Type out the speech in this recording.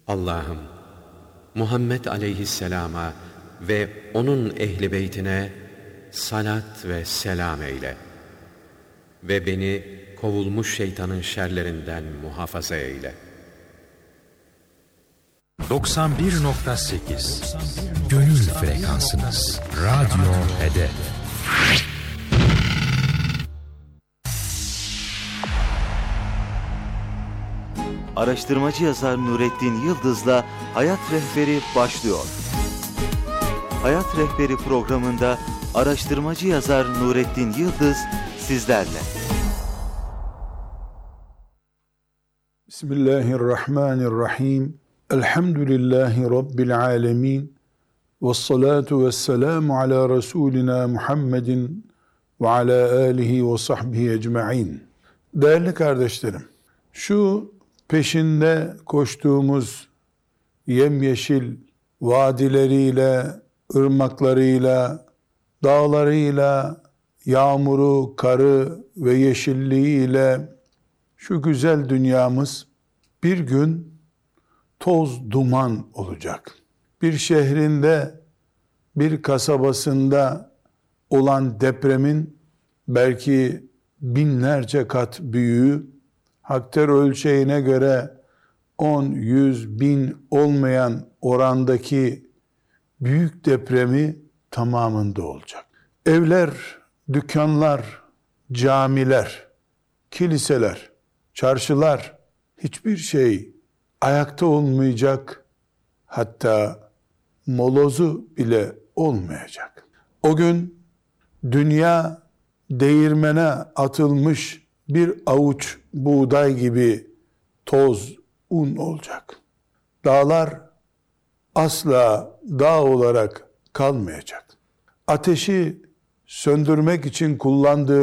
Allah'ım, Muhammed aleyhisselama ve onun ehli beytine salat ve selam eyle ve beni kovulmuş şeytanın şerlerinden muhafaza eyle. 91.8 Gönül frekansınız. Radyo Hedef. Araştırmacı yazar Nurettin Yıldız'la Hayat Rehberi başlıyor. Hayat Rehberi programında araştırmacı yazar Nurettin Yıldız sizlerle. Bismillahirrahmanirrahim. Elhamdülillahi Rabbil alemin. Vessalatu vesselamu ala Resulina Muhammedin ve ala alihi ve sahbihi ecma'in. Değerli kardeşlerim, şu peşinde koştuğumuz yemyeşil vadileriyle, ırmaklarıyla, dağlarıyla, yağmuru, karı ve yeşilliğiyle şu güzel dünyamız bir gün toz duman olacak. Bir şehrinde, bir kasabasında olan depremin belki binlerce kat büyüğü, Hakter ölçeğine göre 10, 100, 1000 olmayan orandaki büyük depremi tamamında olacak. Evler, dükkanlar, camiler, kiliseler, çarşılar, hiçbir şey ayakta olmayacak, hatta molozu bile olmayacak. O gün dünya değirmene atılmış bir avuç buğday gibi toz, un olacak. Dağlar asla dağ olarak kalmayacak. Ateşi söndürmek için kullandığı